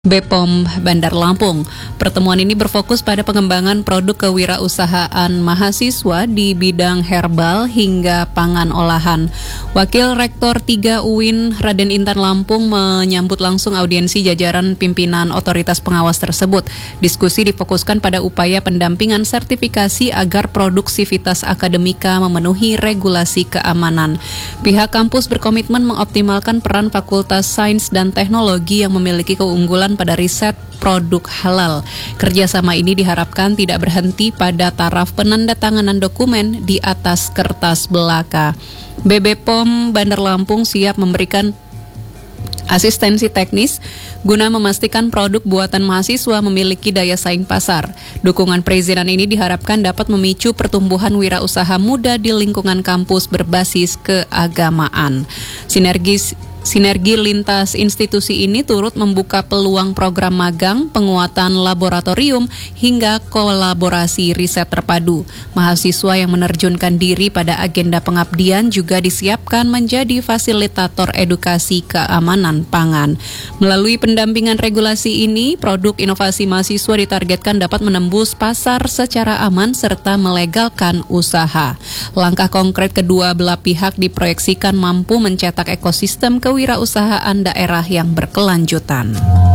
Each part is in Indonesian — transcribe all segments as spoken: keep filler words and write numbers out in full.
B P O M Bandar Lampung. Pertemuan ini berfokus pada pengembangan produk kewirausahaan mahasiswa di bidang herbal hingga pangan olahan. Wakil Rektor tiga U I N Raden Intan Lampung menyambut langsung audiensi jajaran pimpinan otoritas pengawas tersebut. Diskusi difokuskan pada upaya pendampingan sertifikasi agar produksivitas akademika memenuhi regulasi keamanan. Pihak kampus berkomitmen mengoptimalkan peran Fakultas Sains dan Teknologi yang memiliki keunggulan pada riset produk halal. Kerjasama ini diharapkan tidak berhenti pada taraf penandatanganan dokumen di atas kertas belaka. B B P O M Bandar Lampung siap memberikan asistensi teknis guna memastikan produk buatan mahasiswa memiliki daya saing pasar. Dukungan perizinan ini diharapkan dapat memicu pertumbuhan wirausaha muda di lingkungan kampus berbasis keagamaan. Sinergis Sinergi lintas institusi ini turut membuka peluang program magang, penguatan laboratorium, hingga kolaborasi riset terpadu. Mahasiswa yang menerjunkan diri pada agenda pengabdian juga disiapkan menjadi fasilitator edukasi keamanan pangan. Melalui pendampingan regulasi ini, produk inovasi mahasiswa ditargetkan dapat menembus pasar secara aman serta melegalkan usaha. Langkah konkret kedua belah pihak diproyeksikan mampu mencetak ekosistem ke kewirausahaan daerah yang berkelanjutan.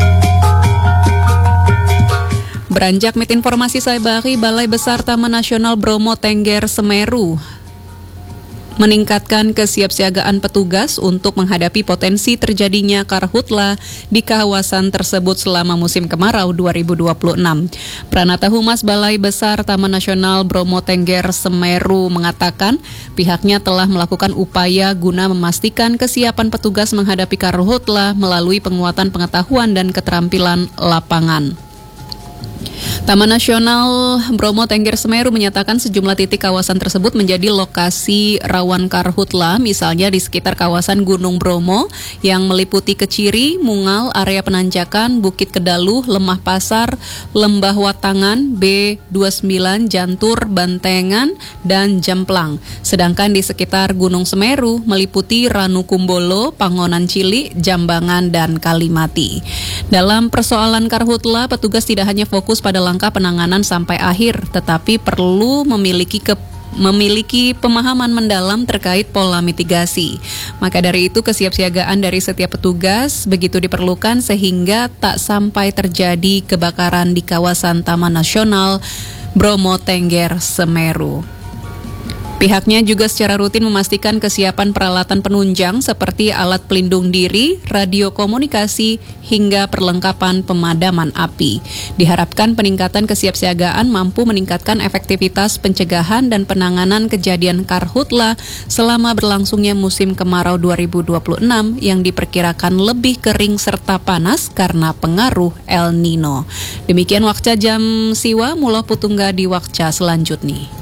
Beranjak mit informasi saya bagi Balai Besar Taman Nasional Bromo Tengger Semeru meningkatkan kesiapsiagaan petugas untuk menghadapi potensi terjadinya karhutla di kawasan tersebut selama musim kemarau dua ribu dua puluh enam. Pranata Humas Balai Besar Taman Nasional Bromo Tengger Semeru mengatakan pihaknya telah melakukan upaya guna memastikan kesiapan petugas menghadapi karhutla melalui penguatan pengetahuan dan keterampilan lapangan. Taman Nasional Bromo Tengger Semeru menyatakan sejumlah titik kawasan tersebut menjadi lokasi rawan karhutla, misalnya di sekitar kawasan Gunung Bromo yang meliputi Keciri, Mungal, area penanjakan, Bukit Kedaluh, Lemah Pasar, Lembah Watangan, B dua puluh sembilan, Jantur, Bantengan, dan Jemplang. Sedangkan di sekitar Gunung Semeru meliputi Ranu Kumbolo, Pangonan Cili, Jambangan, dan Kalimati. Dalam persoalan karhutla, petugas tidak hanya fokus pada langkah penanganan sampai akhir, tetapi perlu memiliki ke, memiliki pemahaman mendalam terkait pola mitigasi. Maka dari itu kesiapsiagaan dari setiap petugas begitu diperlukan sehingga tak sampai terjadi kebakaran di kawasan Taman Nasional Bromo Tengger Semeru. Pihaknya juga secara rutin memastikan kesiapan peralatan penunjang seperti alat pelindung diri, radio komunikasi, hingga perlengkapan pemadaman api. Diharapkan peningkatan kesiapsiagaan mampu meningkatkan efektivitas pencegahan dan penanganan kejadian karhutla selama berlangsungnya musim kemarau dua ribu dua puluh enam yang diperkirakan lebih kering serta panas karena pengaruh El Nino. Demikian Wakca Jam Siwa, Muloh Putungga di Wakca selanjutnya.